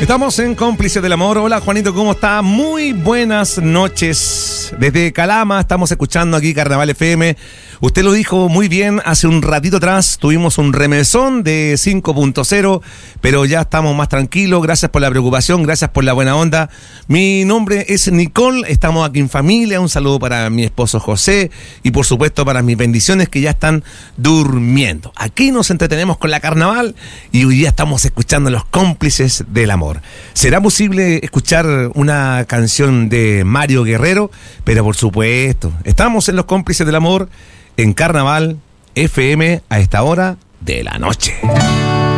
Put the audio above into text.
Estamos en Cómplices del Amor. Hola Juanito, ¿cómo está? Muy buenas noches. Desde Calama estamos escuchando aquí Carnaval FM. Usted lo dijo muy bien, hace un ratito atrás tuvimos un remesón de 5.0, pero ya estamos más tranquilos. Gracias por la preocupación, gracias por la buena onda. Mi nombre es Nicole, estamos aquí en familia. Un saludo para mi esposo José y por supuesto para mis bendiciones que ya están durmiendo. Aquí nos entretenemos con la Carnaval y hoy día estamos escuchando los Cómplices del Amor. ¿Será posible escuchar una canción de Mario Guerrero? Pero por supuesto, estamos en los Cómplices del Amor en Carnaval FM a esta hora de la noche.